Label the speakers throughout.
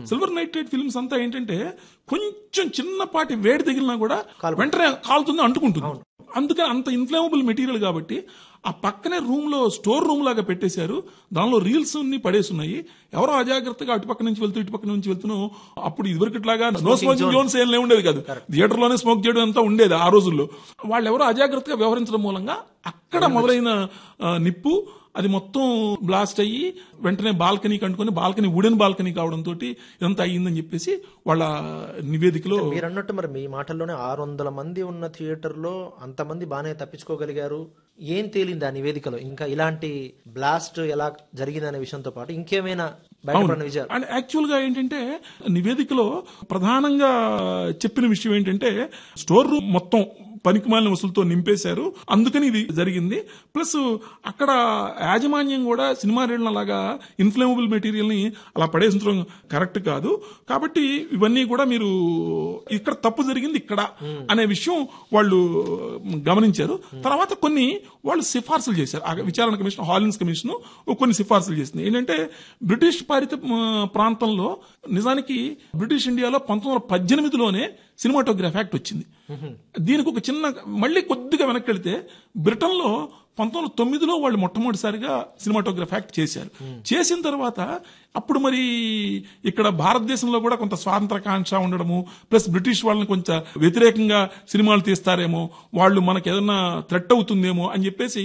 Speaker 1: Silver nitrate films అంతా ఏంటంటే కొంచెం చిన్నపాటి వేడి తగిలినా కూడా వెంటనే కాలుతుంది, అంటుకుంటుంది. అందుకని అంత ఇన్ఫ్లేమబుల్ మెటీరియల్ కాబట్టి ఆ పక్కనే స్టోర్ రూమ్ లాగా పెట్టేశారు. దానిలో రీల్స్ పడేస్తున్నాయి. ఎవరో అజాగ్రత్తగా అటుపక్క నుంచి వెళ్తూ ఇటుపక్క నుంచి వెళ్తూ, అప్పుడు ఇదివరకట్లాగా నో స్మోకింగ్ జోన్స్ ఏం ఉండేది కాదు, థియేటర్ లోనే స్మోక్ చేయడం అంతా ఉండేది ఆ రోజుల్లో. వాళ్ళు ఎవరో అజాగ్రత్తగా వ్యవహరించడం మూలంగా అక్కడ మొదలైన నిప్పు అది మొత్తం బ్లాస్ట్ అయ్యి వెంటనే బాల్కనీ కంటుకొని, బాల్కనీ వుడెన్ బాల్కనీ కావడంతో ఇదంతా అయ్యిందని చెప్పేసి వాళ్ళ నివేదికలో.
Speaker 2: మీరు అన్నట్టు మరి మీ మాటల్లోనే 600 మంది ఉన్న థియేటర్ లో అంతమంది బాగానే తప్పించుకోగలిగారు. ఏం తేలింది ఆ నివేదికలో? ఇంకా ఇలాంటి బ్లాస్ట్ ఎలా జరిగిందనే విషయంతో పాటు ఇంకేమైనా బయటపడిన విషయాలు?
Speaker 1: అండ్ యాక్చువల్ గా ఏంటంటే నివేదికలో ప్రధానంగా చెప్పిన విషయం ఏంటంటే స్టోర్ రూమ్ మొత్తం పనికిమాలిన వస్తువులతో నింపేశారు, అందుకని ఇది జరిగింది. ప్లస్ అక్కడ యాజమాన్యం కూడా సినిమా రేళ్ల లాగా ఇన్ఫ్లేమబుల్ మెటీరియల్ ని అలా పడేసించడం కరెక్ట్ కాదు. కాబట్టి ఇవన్నీ కూడా మీరు ఇక్కడ తప్పు జరిగింది ఇక్కడ అనే విషయం వాళ్ళు గమనించారు. తర్వాత కొన్ని వాళ్ళు సిఫార్సులు చేశారు. ఆ విచారణ కమిషన్, హాలిన్స్ కమిషన్ కొన్ని సిఫార్సులు చేసింది. ఏంటంటే బ్రిటిష్ పాలిత ప్రాంతంలో నిజానికి బ్రిటిష్ ఇండియాలో 1918లోనే సినిమాటోగ్రఫీ యాక్ట్ వచ్చింది. దీనికి ఒక చిన్న మళ్ళీ కొద్దిగా వెనక్కి వెళితే బ్రిటన్లో 1909లో వాళ్ళు మొట్టమొదటిసారిగా సినిమాటోగ్రఫీ యాక్ట్ చేశారు. చేసిన తర్వాత అప్పుడు మరి ఇక్కడ భారతదేశంలో కూడా కొంత స్వాతంత్రకాంక్ష ఉండడము, ప్లస్ బ్రిటిష్ వాళ్ళని కొంచెం వ్యతిరేకంగా సినిమాలు తీస్తారేమో, వాళ్ళు మనకు ఏదన్నా థ్రెట్ అవుతుందేమో అని చెప్పేసి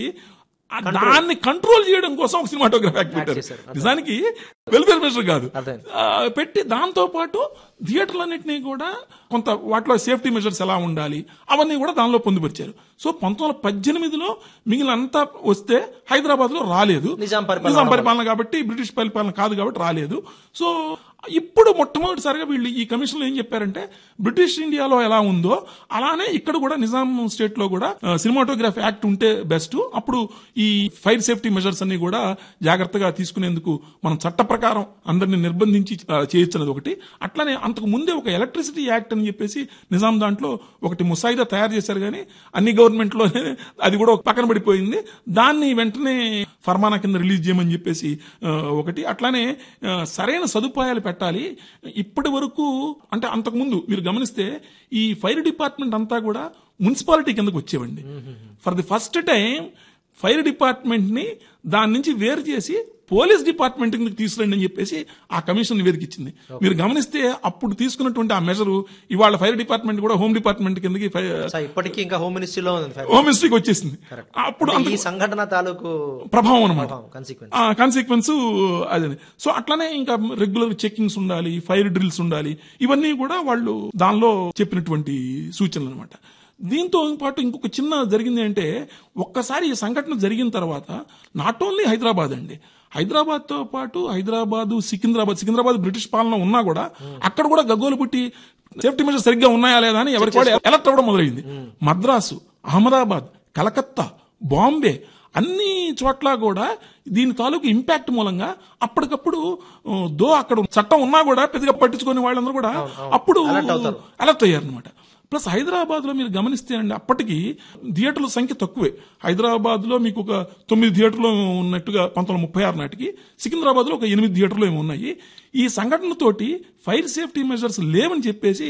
Speaker 1: దాన్ని కంట్రోల్ చేయడం కోసం ఒక సినిమాటోగ్రఫీ యాక్ట్ పెట్టారు. నిజానికి వెల్ఫేర్ మినిస్టర్ కాదు, పెట్టి దాంతో పాటు థియేటర్లన్నింటినీ కూడా కొంత వాటిలో సేఫ్టీ మెజర్స్ ఎలా ఉండాలి అవన్నీ కూడా దానిలో పొందుపరిచారు. సో 1918లో మిగిలిన అంతా వస్తే హైదరాబాద్ లో రాలేదు, నిజాం పరిపాలన కాబట్టి, బ్రిటిష్ పరిపాలన కాదు కాబట్టి రాలేదు. సో ఇప్పుడు మొట్టమొదటిసారిగా వీళ్ళు ఈ కమిషన్లో ఏం చెప్పారంటే బ్రిటిష్ ఇండియాలో ఎలా ఉందో అలానే ఇక్కడ కూడా నిజాం స్టేట్ లో కూడా సినిమాటోగ్రఫీ యాక్ట్ ఉంటే బెస్ట్. అప్పుడు ఈ ఫైర్ సేఫ్టీ మెజర్స్ అన్ని కూడా జాగ్రత్తగా తీసుకునేందుకు మనం చట్ట ప్రకారం అందరినీ నిర్బంధించి చేయొచ్చన్నది ఒకటి. అట్లానే అంతకు ముందే ఒక ఎలక్ట్రిసిటీ యాక్ట్ అని చెప్పేసి నిజాం దాంట్లో ఒకటి ముసాయిదా తయారు చేశారు, కానీ అన్ని గవర్నమెంట్ లోనే అది కూడా ఒక పక్కన పడిపోయింది. దాన్ని వెంటనే ఫర్మానా కింద రిలీజ్ చేయమని చెప్పేసి ఒకటి. అట్లానే సరైన సదుపాయాలు పెట్టాలి. ఇప్పటి వరకు అంటే అంతకుముందు మీరు గమనిస్తే ఈ ఫైర్ డిపార్ట్మెంట్ అంతా కూడా మున్సిపాలిటీ కిందకు వచ్చేవండి. For the first time fire department ని దాని నుంచి వేరు చేసి పోలీస్ డిపార్ట్మెంట్ కిందకి తీసుకురండి అని చెప్పేసి ఆ కమిషన్ నివేదిక ఇచ్చింది. మీరు గమనిస్తే అప్పుడు తీసుకున్నటువంటి ఆ మెజరు ఇవాళ ఫైర్ డిపార్ట్మెంట్ కూడా హోమ్ డిపార్ట్మెంట్ కిందకి,
Speaker 2: ఇప్పటికీ ఇంకా హోమ్
Speaker 1: మినిస్ట్రీకి వచ్చేసింది. అప్పుడు
Speaker 2: ఈ సంఘటన తాలూకు
Speaker 1: ప్రభావం అనమాట, కాన్సిక్వెన్స్ అదే. సో అట్లానే ఇంకా రెగ్యులర్ చెకింగ్స్ ఉండాలి, ఫైర్ డ్రిల్స్ ఉండాలి, ఇవన్నీ కూడా వాళ్ళు దానిలో చెప్పినటువంటి సూచనలు అనమాట. దీంతో పాటు ఇంకొక చిన్న జరిగింది అంటే ఒక్కసారి ఈ సంఘటన జరిగిన తర్వాత నాట్ ఓన్లీ హైదరాబాద్ అండి, హైదరాబాద్ తో పాటు సికింద్రాబాద్ బ్రిటిష్ పాలన ఉన్నా కూడా అక్కడ కూడా గగ్గోలు పుట్టి సేఫ్టీ మెజర్స్ సరిగ్గా ఉన్నాయా లేదా అని ఎవరికి కూడా అలర్ట్ అవ్వడం మొదలైంది. మద్రాసు, అహ్మదాబాద్, కలకత్తా, బాంబే అన్ని చోట్ల కూడా దీని తాలూకు ఇంపాక్ట్ మూలంగా అప్పటికప్పుడు అక్కడ చట్టం ఉన్నా కూడా పెద్దగా పట్టించుకునే వాళ్ళందరూ కూడా అప్పుడు అలర్ట్ అయ్యారు అనమాట. ప్లస్ హైదరాబాద్ లో మీరు గమనిస్తే అండి అప్పటికి థియేటర్ల సంఖ్య తక్కువే. హైదరాబాద్ లో మీకు ఒక 9 థియేటర్లు ఉన్నట్టుగా 1936 నాటికి, సికింద్రాబాద్ లో ఒక 8 థియేటర్లు ఏమి ఉన్నాయి. ఈ సంఘటనతోటి ఫైర్ సేఫ్టీ మెజర్స్ లేవని చెప్పేసి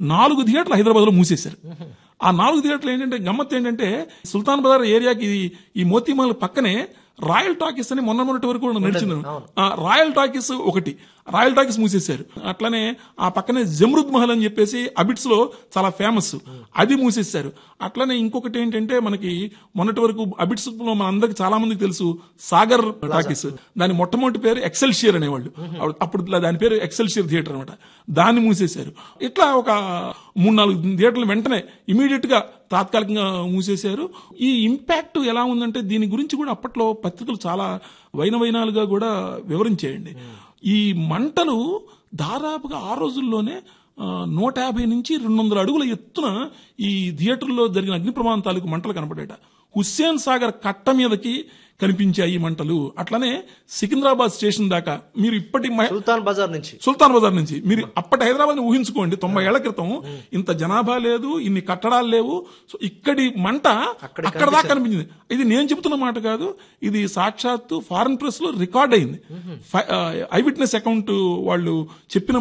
Speaker 1: 4 థియేటర్లు హైదరాబాద్ లో మూసేశారు. ఆ 4 థియేటర్లు ఏంటంటే గమ్మత్ ఏంటంటే సుల్తాన్ బజార్ ఏరియాకి ఈ మోతీమాల్ పక్కనే రాయల్ టాకీస్ అని మొన్నటి వరకు నడిచింది. రాయల్ టాకీస్ మూసేశారు. అట్లనే ఆ పక్కనే జమ్రుద్ మహల్ అని చెప్పేసి అబిట్స్ లో చాలా ఫేమస్, అది మూసేశారు. అట్లనే ఇంకొకటి ఏంటంటే మనకి మొన్నటి వరకు అబిట్స్ లో మన అందరికి చాలా మందికి తెలుసు సాగర్ టాకీస్, దాని మొట్టమొదటి పేరు ఎక్సెల్షియర్ అనేవాళ్ళు, అప్పుడు దాని పేరు ఎక్సెల్షియర్ థియేటర్ అనమాట, దాన్ని మూసేశారు. ఇట్లా ఒక 3-4 థియేటర్లు వెంటనే ఇమీడియట్ గా తాత్కాలికంగా మూసేశారు. ఈ ఇంపాక్ట్ ఎలా ఉందంటే దీని గురించి కూడా అప్పట్లో పత్రికలు చాలా వైనవైనాలుగా కూడా వివరించేయండి. ఈ మంటలు దాదాపుగా ఆ రోజుల్లోనే 150 నుంచి 200 అడుగుల ఎత్తున ఈ థియేటర్లో జరిగిన అగ్ని ప్రమాదం తాలూకు మంటలు కనపడేట. హుస్సేన్ సాగర్ కట్ట మీదకి కనిపించాయి ఈ మంటలు. అట్లనే సికింద్రాబాద్ స్టేషన్ దాకా మీరు ఇప్పటి సుల్తాన్ బజార్ నుంచి మీరు అప్పటి హైదరాబాద్ ని ఊహించుకోండి. 90 ఏళ్ల క్రితం ఇంత జనాభా లేదు, ఇన్ని కట్టడాలు లేవు. సో ఇక్కడి మంట అక్కడ దాకా కనిపించింది. ఇది నేను చెబుతున్న మాట కాదు, ఇది సాక్షాత్తు ఫారెన్ ప్రెస్ లో రికార్డ్ అయింది. ఐ విట్నెస్ అకౌంట్ వాళ్ళు చెప్పిన